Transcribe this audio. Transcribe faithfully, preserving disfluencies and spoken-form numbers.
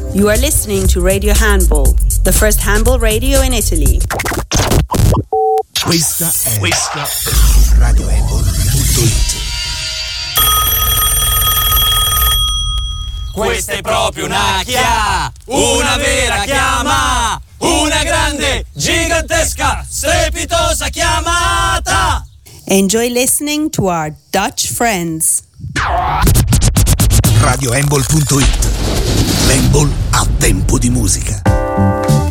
You are listening to Radio Handball, the first handball radio in Italy. Questa è, Questa è radio handball punto it. Questa è proprio una chia, una vera chiama, una grande, gigantesca, strepitosa chiamata. Enjoy listening to our Dutch friends. radio handball punto it. L'handball a tempo di musica.